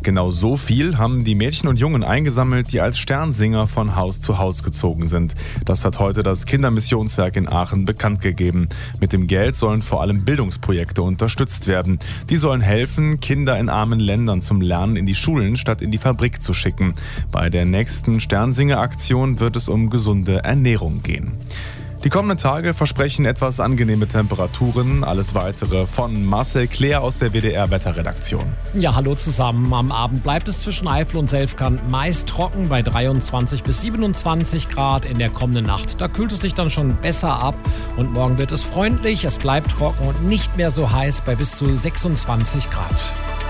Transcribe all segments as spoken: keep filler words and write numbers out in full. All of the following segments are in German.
Genau so viel haben die Mädchen und Jungen eingesammelt, die als Sternsinger von Haus zu Haus gezogen sind. Das hat heute das Kindermissionswerk in Aachen bekannt gegeben. Mit dem Geld sollen vor allem Bildungsprojekte unterstützt werden. Die sollen helfen, Kinder in armen Ländern zum Lernen in die Schulen statt in die Fabrik zu schicken. Bei der nächsten Sternsinger-Aktion wird es um gesunde Ernährung gehen. Die kommenden Tage versprechen etwas angenehme Temperaturen. Alles Weitere von Marcel Claire aus der W D R-Wetterredaktion. Ja, hallo zusammen. Am Abend bleibt es zwischen Eifel und Selfkant meist trocken bei dreiundzwanzig bis siebenundzwanzig Grad. In der kommenden Nacht, da kühlt es sich dann schon besser ab. Und morgen wird es freundlich, es bleibt trocken und nicht mehr so heiß bei bis zu sechsundzwanzig Grad.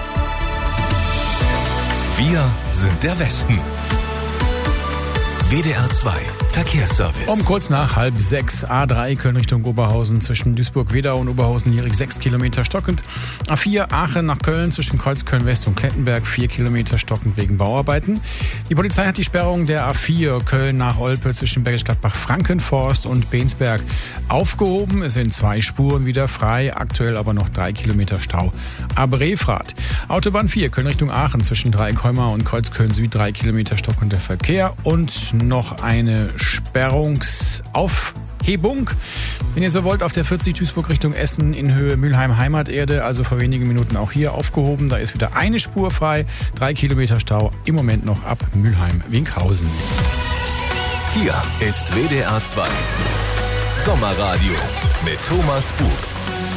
Wir sind der Westen. W D R zwei Verkehrsservice. Um kurz nach halb sechs, A drei Köln Richtung Oberhausen zwischen Duisburg-Wedau und Oberhausen-Lierig sechs Kilometer stockend. A vier Aachen nach Köln zwischen Kreuzköln-West und Klettenberg vier Kilometer stockend wegen Bauarbeiten. Die Polizei hat die Sperrung der A vier Köln nach Olpe zwischen Bergisch Gladbach-Frankenforst und Bensberg aufgehoben. Es sind zwei Spuren wieder frei, aktuell aber noch drei Kilometer Stau. A Brefrath. Autobahn vier Köln Richtung Aachen zwischen Dreieckholmer und Kreuzköln Süd drei Kilometer stockender Verkehr und noch eine Sperrungsaufhebung. Wenn ihr so wollt, auf der vierzig Duisburg Richtung Essen in Höhe Mülheim-Heimaterde, also vor wenigen Minuten auch hier aufgehoben. Da ist wieder eine Spur frei, drei Kilometer Stau, im Moment noch ab Mülheim-Winkhausen. Hier ist W D R zwei Sommerradio mit Thomas Bug.